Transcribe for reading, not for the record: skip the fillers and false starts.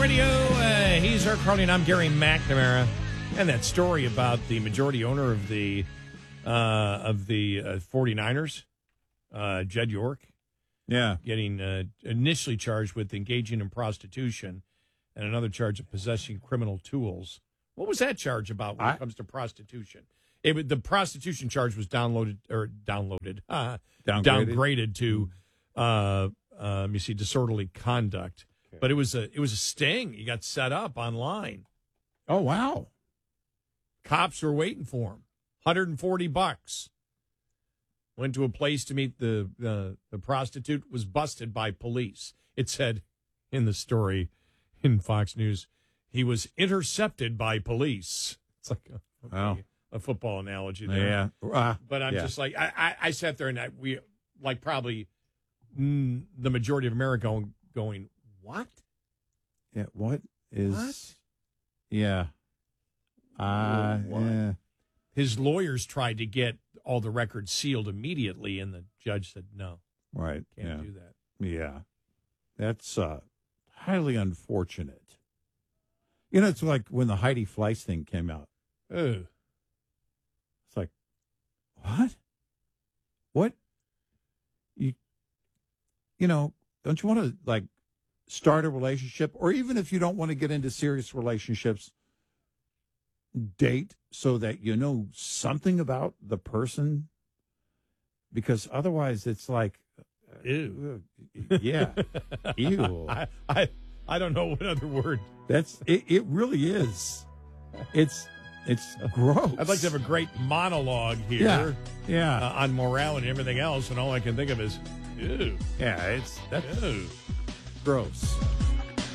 Radio. He's Eric Carly, and I'm Gary McNamara. And that story about the majority owner of the 49ers, Jed York, getting initially charged with engaging in prostitution and another charge of possessing criminal tools. What was that charge about when it comes to prostitution? The prostitution charge was downgraded to let me see, disorderly conduct. Okay. But it was a sting. He got set up online. Oh wow! Cops were waiting for him. $140. Went to a place to meet the prostitute. Was busted by police. It said in the story in Fox News, he was intercepted by police. It's like a football analogy there. Yeah. But I'm just like, I sat there and we like probably the majority of America going, what? Yeah. What is? What? Yeah. Yeah. His lawyers tried to get all the records sealed immediately, and the judge said no. Right. Can't do that. Yeah. That's highly unfortunate. You know, it's like when the Heidi Fleiss thing came out. Oh. It's like, what? What? You know, don't you want to, like, start a relationship? Or even if you don't want to get into serious relationships, date so that you know something about the person? Because otherwise it's like, ew. Yeah. Ew. I don't know what other word. It really is. It's gross. I'd like to have a great monologue here. Yeah. On morality and everything else, and all I can think of is, ew. Yeah, that's ew. gross.